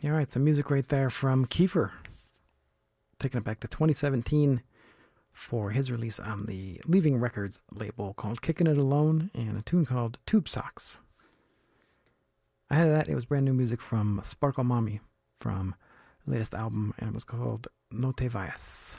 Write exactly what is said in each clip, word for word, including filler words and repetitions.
All right, some music right there from Kiefer. Taking it back to twenty seventeen for his release on the Leaving Records label called Kicking It Alone, and a tune called Tube Socks. Ahead of that, it was brand new music from Sparkle Mommy from the latest album, and it was called No Te Vayas.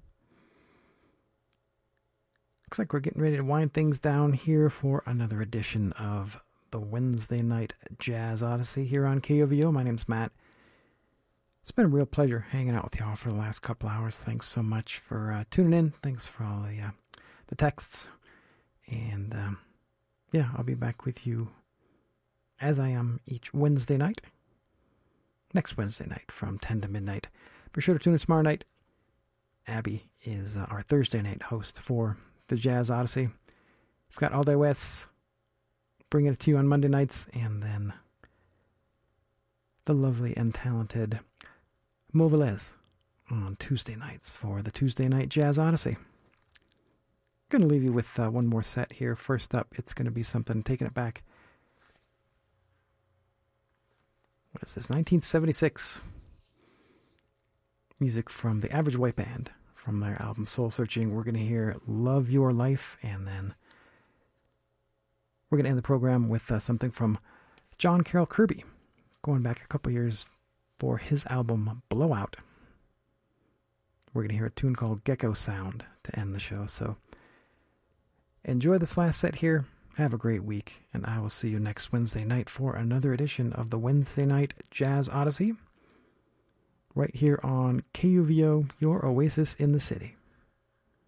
Looks like we're getting ready to wind things down here for another edition of the Wednesday Night Jazz Odyssey here on K O V O. My name's Matt. It's been a real pleasure hanging out with y'all for the last couple hours. Thanks so much for uh, tuning in. Thanks for all the uh, the texts. And um, yeah, I'll be back with you as I am each Wednesday night. Next Wednesday night from ten to midnight. Be sure to tune in tomorrow night. Abby is uh, our Thursday night host for the Jazz Odyssey. We've got All Day West bringing it to you on Monday nights, and then the lovely and talented Mo Velez on Tuesday nights for the Tuesday Night Jazz Odyssey. Going to leave you with uh, one more set here. First up, it's going to be something taking it back. What is this? nineteen seventy-six. Music from the Average White Band from their album Soul Searching. We're going to hear Love Your Life, and then we're going to end the program with uh, something from John Carroll Kirby, going back a couple years for his album Blowout. We're going to hear a tune called Gecko Sound to end the show. So enjoy this last set here. Have a great week, and I will see you next Wednesday night for another edition of the Wednesday Night Jazz Odyssey, right here on K U V O, your oasis in the city.